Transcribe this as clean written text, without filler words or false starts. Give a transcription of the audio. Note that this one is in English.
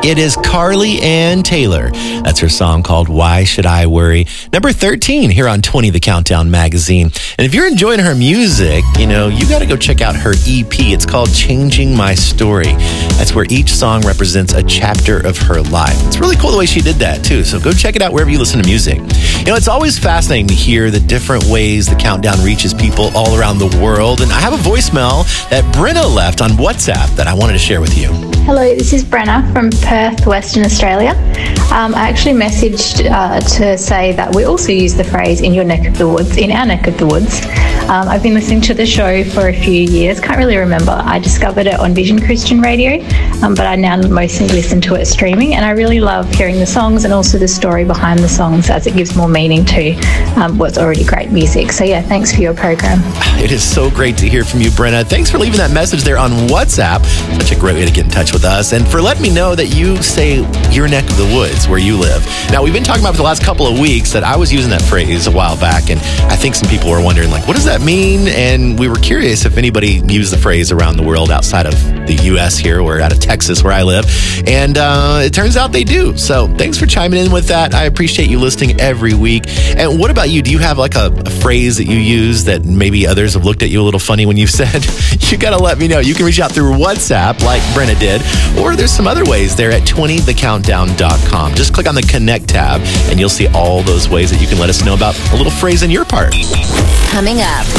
It is Carly Ann Taylor. That's her song called Why Should I Worry? Number 13 here on 20 The Countdown magazine. And if you're enjoying her music, you got to go check out her EP. It's called Changing My Story. That's where each song represents a chapter of her life. It's really cool the way she did that too. So go check it out wherever you listen to music. It's always fascinating to hear the different ways the Countdown reaches people all around the world. And I have a voicemail that Brenna left on WhatsApp that I wanted to share with you. Hello, this is Brenna from Perth, Western Australia. I actually messaged to say that we also use the phrase in your neck of the woods, in our neck of the woods. I've been listening to the show for a few years, can't really remember. I discovered it on Vision Christian Radio, but I now mostly listen to it streaming, and I really love hearing the songs and also the story behind the songs as it gives more meaning to what's already great music. So yeah, thanks for your program. It is so great to hear from you, Brenna. Thanks for leaving that message there on WhatsApp. Such a great way to get in touch with us, and for letting me know that you say your neck of the woods where you live. Now, we've been talking about for the last couple of weeks that I was using that phrase a while back, and I think some people were wondering, what does that mean? And we were curious if anybody used the phrase around the world outside of the U.S. here or out of Texas where I live, and it turns out they do. So thanks for chiming in with that. I appreciate you listening every week. And what about you? Do you have a phrase that you use that maybe others have looked at you a little funny when you've said? You got to let me know. You can reach out through WhatsApp like Brenna did, or there's some other ways there at 20thecountdown.com. Just click on the Connect tab and you'll see all those ways that you can let us know about a little phrase in your part. Coming up.